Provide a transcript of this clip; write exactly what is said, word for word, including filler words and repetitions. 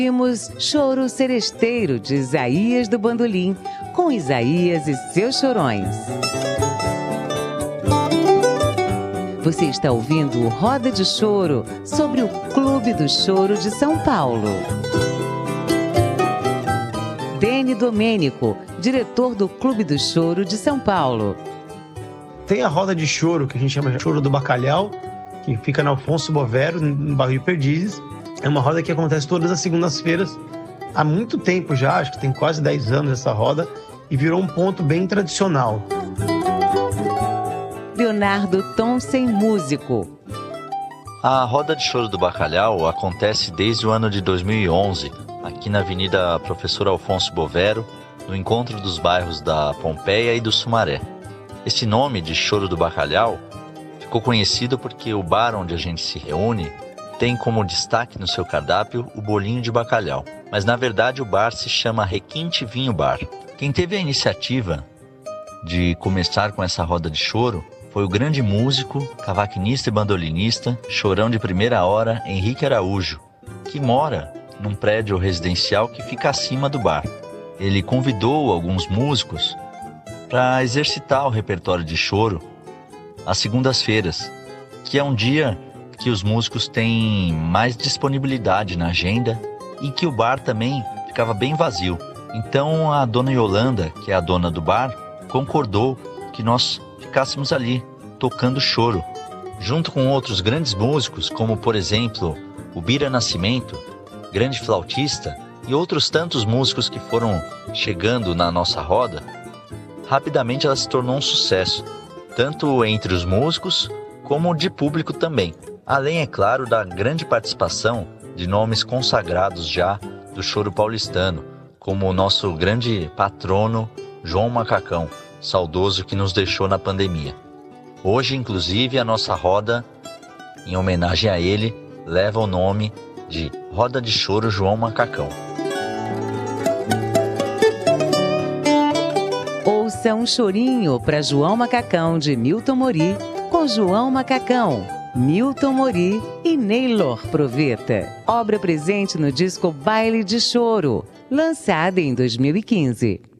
Ouvimos Choro Seresteiro, de Isaías do Bandolim, com Isaías e seus chorões. Você está ouvindo o Roda de Choro sobre o Clube do Choro de São Paulo. Dene Domênico, diretor do Clube do Choro de São Paulo. Tem a roda de choro, que a gente chama de Choro do Bacalhau, que fica na Alfonso Bovero, no bairro de Perdizes. É uma roda que acontece todas as segundas-feiras, há muito tempo já, acho que tem quase dez anos essa roda, e virou um ponto bem tradicional. Leonardo Thomsen, músico. A Roda de Choro do Bacalhau acontece desde o ano de dois mil e onze, aqui na Avenida Professor Alfonso Bovero, no encontro dos bairros da Pompeia e do Sumaré. Esse nome de Choro do Bacalhau ficou conhecido porque o bar onde a gente se reúne tem como destaque no seu cardápio o bolinho de bacalhau. Mas na verdade o bar se chama Requinte Vinho Bar. Quem teve a iniciativa de começar com essa roda de choro foi o grande músico, cavaquinista e bandolinista, chorão de primeira hora, Henrique Araújo, que mora num prédio residencial que fica acima do bar. Ele convidou alguns músicos para exercitar o repertório de choro às segundas-feiras, que é um dia que os músicos têm mais disponibilidade na agenda e que o bar também ficava bem vazio. Então a dona Yolanda, que é a dona do bar, concordou que nós ficássemos ali, tocando choro, junto com outros grandes músicos, como por exemplo o Bira Nascimento, grande flautista, e outros tantos músicos que foram chegando na nossa roda. Rapidamente ela se tornou um sucesso, tanto entre os músicos como de público também. Além, é claro, da grande participação de nomes consagrados já do choro paulistano, como o nosso grande patrono João Macacão, saudoso, que nos deixou na pandemia. Hoje, inclusive, a nossa roda, em homenagem a ele, leva o nome de Roda de Choro João Macacão. Ouça um chorinho para João Macacão, de Milton Mori, com João Macacão, Milton Mori e Neylor Proveta. Obra presente no disco Baile de Choro, lançada em dois mil e quinze.